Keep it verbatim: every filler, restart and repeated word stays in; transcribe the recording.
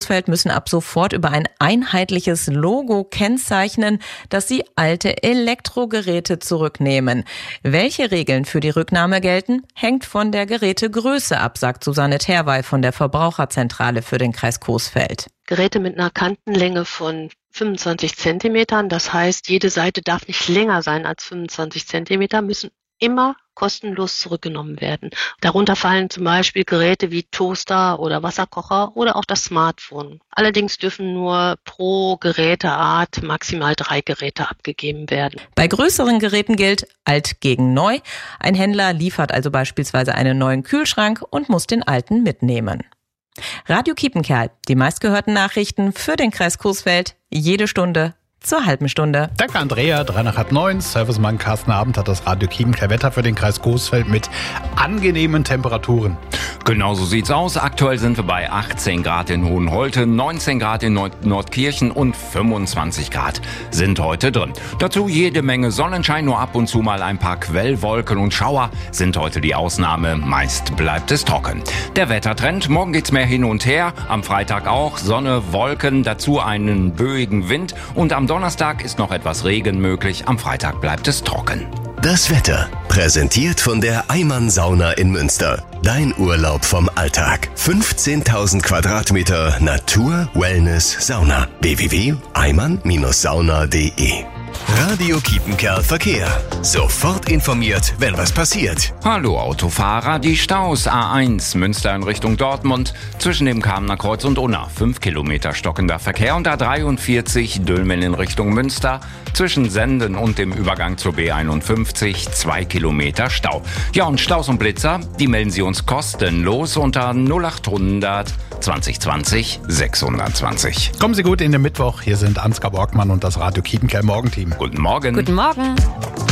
Coesfeld müssen ab sofort über ein einheitliches Logo kennzeichnen, dass sie alte Elektrogeräte zurücknehmen. Welche Regeln für die Rücknahme gelten, hängt von der Gerätegröße ab, sagt Susanne Terwey von der Verbraucherzentrale für den Kreis Coesfeld. Geräte mit einer Kantenlänge von fünfundzwanzig Zentimetern, das heißt, jede Seite darf nicht länger sein als fünfundzwanzig Zentimeter, müssen immer kostenlos zurückgenommen werden. Darunter fallen zum Beispiel Geräte wie Toaster oder Wasserkocher oder auch das Smartphone. Allerdings dürfen nur pro Geräteart maximal drei Geräte abgegeben werden. Bei größeren Geräten gilt alt gegen neu. Ein Händler liefert also beispielsweise einen neuen Kühlschrank und muss den alten mitnehmen. Radio Kiepenkerl, die meistgehörten Nachrichten für den Kreis Coesfeld, jede Stunde zur halben Stunde. Danke Andrea, drei nach halb neun. Servicemann Carsten Abend hat das Radio Kiepenkerl Wetter für den Kreis Coesfeld mit angenehmen Temperaturen. Genau so sieht's aus. Aktuell sind wir bei achtzehn Grad in Hohenholte, neunzehn Grad in Nord- Nordkirchen und fünfundzwanzig Grad sind heute drin. Dazu jede Menge Sonnenschein, nur ab und zu mal ein paar Quellwolken und Schauer sind heute die Ausnahme. Meist bleibt es trocken. Der Wettertrend, morgen geht's mehr hin und her, am Freitag auch Sonne, Wolken, dazu einen böigen Wind und am Donnerstag ist noch etwas Regen möglich, am Freitag bleibt es trocken. Das Wetter, präsentiert von der Eimann Sauna in Münster. Dein Urlaub vom Alltag. fünfzehntausend Quadratmeter Natur, Wellness, Sauna. w w w punkt eimann sauna punkt d e. Radio Kiepenkerl Verkehr. Sofort informiert, wenn was passiert. Hallo Autofahrer, die Staus A eins Münster in Richtung Dortmund zwischen dem Kamener Kreuz und Unna. fünf Kilometer stockender Verkehr und A dreiundvierzig Dülmen in Richtung Münster zwischen Senden und dem Übergang zur B einundfünfzig. zwei Kilometer Stau. Ja, und Staus und Blitzer, die melden Sie uns kostenlos unter null achthundert zwanzig zwanzig sechshundertzwanzig. Kommen Sie gut in den Mittwoch. Hier sind Ansgar Borgmann und das Radio Kiepenkerl Morgenteam. Guten Morgen. Guten Morgen.